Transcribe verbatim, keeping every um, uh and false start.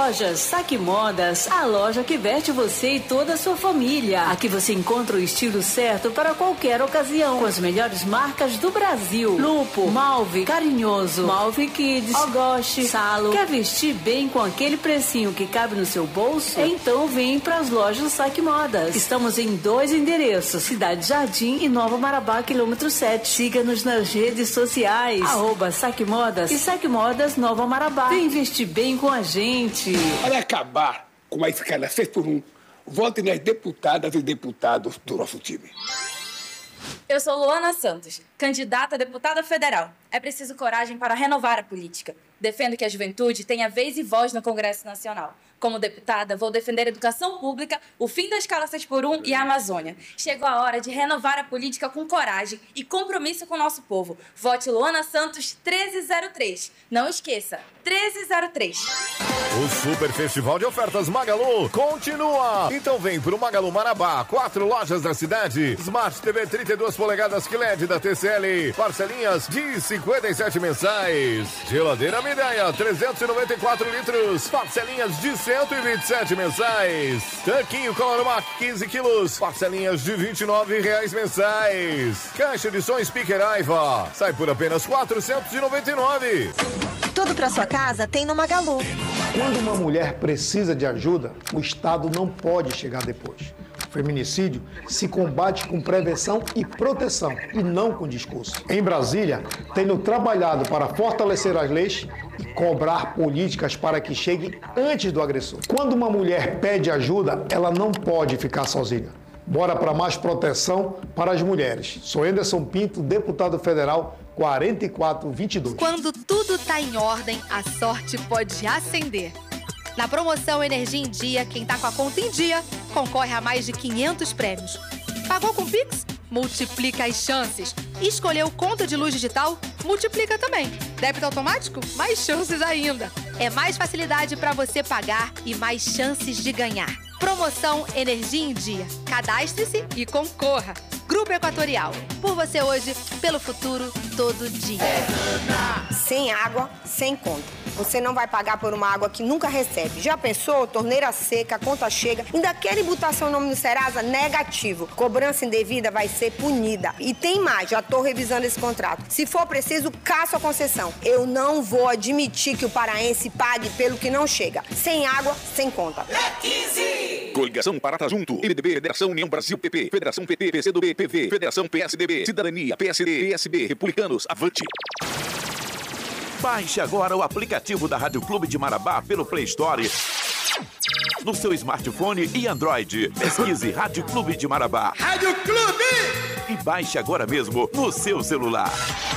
Lojas Saque Modas, a loja que veste você e toda a sua família. Aqui você encontra o estilo certo para qualquer ocasião, com as melhores marcas do Brasil. Lupo, Malve, Carinhoso, Malve Kids, Ogoshi, Salo. Quer vestir bem com aquele precinho que cabe no seu bolso? Então vem para as lojas Saque Modas. Estamos em dois endereços, Cidade Jardim e Nova Marabá, quilômetro sete. Siga-nos nas redes sociais, arroba Saque Modas e Saque Modas Nova Marabá. Vem vestir bem com a gente. Para acabar com a escala seis por um, vote nas deputadas e deputados do nosso time. Eu sou Luana Santos, candidata a deputada federal. É preciso coragem para renovar a política. Defendo que a juventude tenha vez e voz no Congresso Nacional. Como deputada, vou defender a educação pública, o fim da escala seis por um e a Amazônia. Chegou a hora de renovar a política com coragem e compromisso com o nosso povo. Vote Luana Santos treze zero três. Não esqueça, treze zero três. O Super Festival de Ofertas Magalu continua. Então vem pro Magalu Marabá, quatro lojas da cidade. Smart T V trinta e duas polegadas Q L E D da T C L, parcelinhas de cinquenta e sete mensais. Geladeira Mideia, trezentos e noventa e quatro litros, parcelinhas de cento e vinte e sete mensais. Tanquinho Colormac, quinze quilos, parcelinhas de vinte e nove reais mensais. Caixa de som Speaker Aiva, sai por apenas quatrocentos e noventa e nove. Tudo pra sua casa tem no Magalu. Quando uma mulher precisa de ajuda, o Estado não pode chegar depois. O feminicídio se combate com prevenção e proteção, e não com discurso. Em Brasília, tenho trabalhado para fortalecer as leis e cobrar políticas para que cheguem antes do agressor. Quando uma mulher pede ajuda, ela não pode ficar sozinha. Bora para mais proteção para as mulheres. Sou Anderson Pinto, deputado federal, quatro quatro dois dois. Quando tudo tá em ordem, a sorte pode acender. Na promoção Energia em Dia, quem tá com a conta em dia concorre a mais de quinhentos prêmios. Pagou com Pix? Multiplica as chances. Escolheu conta de luz digital? Multiplica também. Débito automático? Mais chances ainda. É mais facilidade para você pagar e mais chances de ganhar. Promoção Energia em Dia. Cadastre-se e concorra. Grupo Equatorial. Por você hoje, pelo futuro, todo dia. Sem água, sem conta. Você não vai pagar por uma água que nunca recebe. Já pensou? Torneira seca, a conta chega. Ainda quer imputação em nome do Serasa? Negativo. Cobrança indevida vai ser punida. E tem mais, já tô revisando esse contrato. Se for preciso, caço a concessão. Eu não vou admitir que o paraense pague pelo que não chega. Sem água, sem conta. É quinze! Coligação Parata Junto, M D B, Federação União Brasil P P, Federação P P, P C do B, P V, Federação P S D B, Cidadania, P S D, P S B, Republicanos, Avante. Baixe agora o aplicativo da Rádio Clube de Marabá pelo Play Store, no seu smartphone e Android. Pesquise Rádio Clube de Marabá. Rádio Clube! E baixe agora mesmo no seu celular.